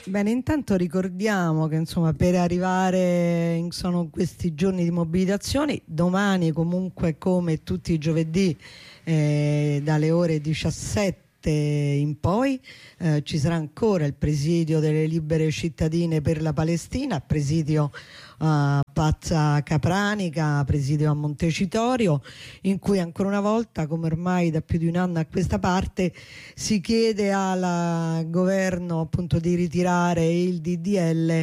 Bene, intanto ricordiamo che insomma per arrivare sono questi giorni di mobilitazioni, domani comunque come tutti i giovedì dalle ore 17 in poi ci sarà ancora il presidio delle libere cittadine per la Palestina, presidio a Piazza Capranica, presidio a Montecitorio, in cui ancora una volta, come ormai da più di un anno a questa parte, si chiede al governo appunto di ritirare il DDL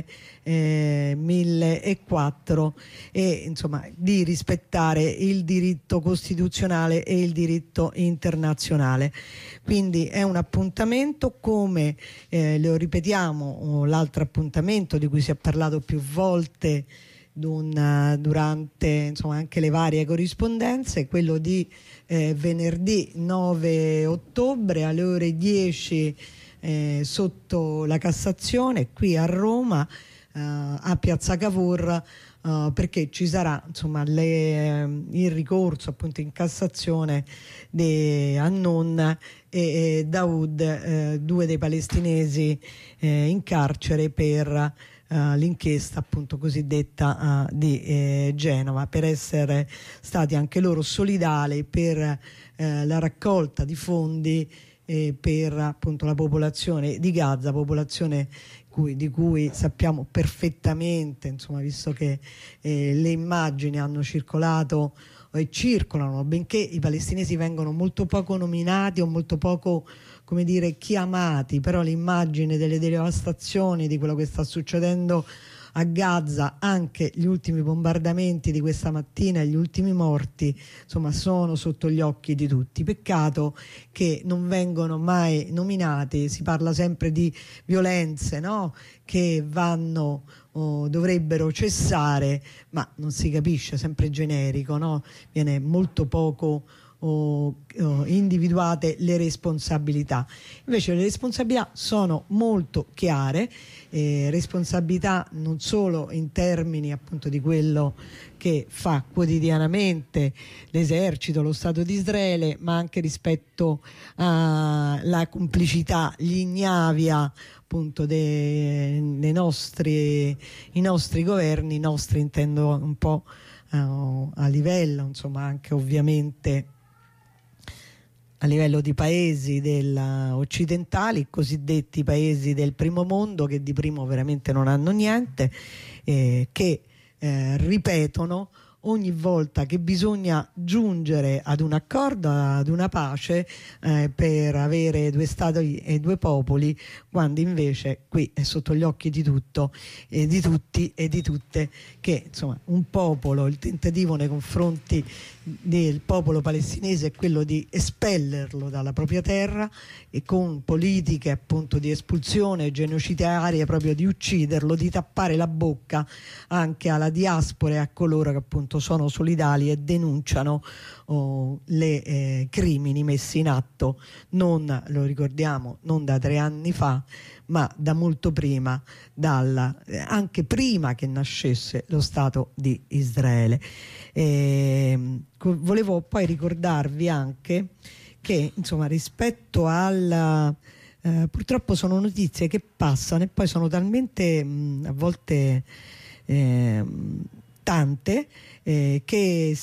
1004 e insomma di rispettare il diritto costituzionale e il diritto internazionale. Quindi è un appuntamento, come lo ripetiamo, l'altro appuntamento di cui si è parlato più volte durante insomma anche le varie corrispondenze, quello di venerdì 9 ottobre alle ore 10 sotto la Cassazione qui a Roma, a Piazza Cavour, perché ci sarà insomma il ricorso appunto in Cassazione di Hannoun e Daoud, due dei palestinesi in carcere per l'inchiesta appunto cosiddetta di Genova, per essere stati anche loro solidali per la raccolta di fondi per appunto la popolazione di Gaza, popolazione di cui sappiamo perfettamente, insomma, visto che le immagini hanno circolato e circolano, benché i palestinesi vengono molto poco nominati o molto poco, come dire, chiamati, però l'immagine delle devastazioni, di quello che sta succedendo a Gaza, anche gli ultimi bombardamenti di questa mattina e gli ultimi morti, insomma, sono sotto gli occhi di tutti. Peccato che non vengono mai nominati, si parla sempre di violenze, no? Che vanno dovrebbero cessare, ma non si capisce, sempre generico, no? Viene molto poco individuate le responsabilità. Invece le responsabilità sono molto chiare, responsabilità non solo in termini appunto di quello che fa quotidianamente l'esercito, lo Stato di Israele, ma anche rispetto alla complicità, l'ignavia appunto i nostri governi, nostri intendo un po' a livello insomma anche ovviamente a livello di paesi occidentali, cosiddetti paesi del primo mondo, che di primo veramente non hanno niente, che ripetono ogni volta che bisogna giungere ad un accordo, ad una pace per avere due stati e due popoli, quando invece qui è sotto gli occhi di tutti e di tutte che insomma un popolo, il tentativo nei confronti del popolo palestinese è quello di espellerlo dalla propria terra e con politiche appunto di espulsione genocidarie, proprio di ucciderlo, di tappare la bocca anche alla diaspora e a coloro che appunto sono solidali e denunciano le crimini messi in atto, non, lo ricordiamo, non da 3 anni fa, ma da molto prima, anche prima che nascesse lo Stato di Israele. Volevo poi ricordarvi anche che insomma rispetto purtroppo sono notizie che passano e poi sono talmente a volte tante che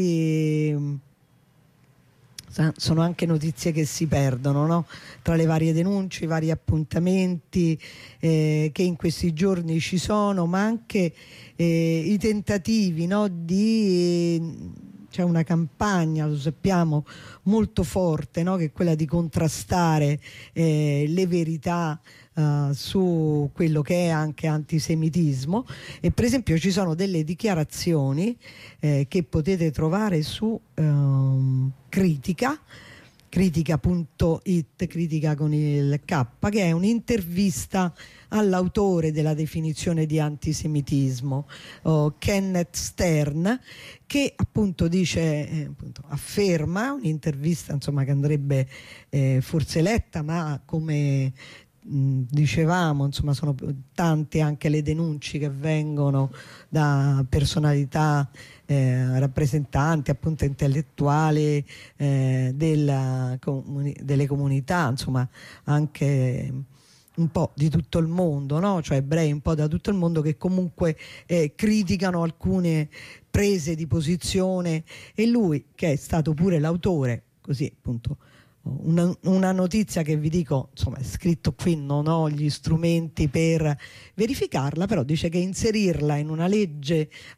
sono anche notizie che si perdono, no? Tra le varie denunce, i vari appuntamenti che in questi giorni ci sono, ma anche i tentativi, no? C'è una campagna, lo sappiamo, molto forte, no? Che è quella di contrastare le verità su quello che è anche antisemitismo, e per esempio ci sono delle dichiarazioni che potete trovare su critica.it, critica con il K, che è un'intervista all'autore della definizione di antisemitismo, Kenneth Stern, che appunto dice, afferma, un'intervista insomma che andrebbe forse letta, ma come dicevamo insomma sono tante anche le denunce che vengono da personalità rappresentanti appunto intellettuali delle comunità, insomma anche un po' di tutto il mondo, no? Cioè ebrei un po' da tutto il mondo che comunque criticano alcune prese di posizione, e lui, che è stato pure l'autore, così appunto una notizia che vi dico, insomma, è scritto qui, non ho gli strumenti per verificarla, però dice che inserirla in una legge